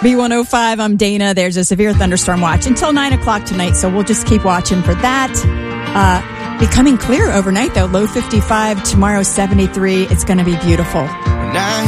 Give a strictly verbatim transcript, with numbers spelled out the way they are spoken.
B one oh five, I'm Dana. There's a severe thunderstorm watch until nine o'clock tonight, so we'll just keep watching for that. Uh, becoming clear overnight, though. Low fifty-five, tomorrow seventy-three. It's going to be beautiful. Now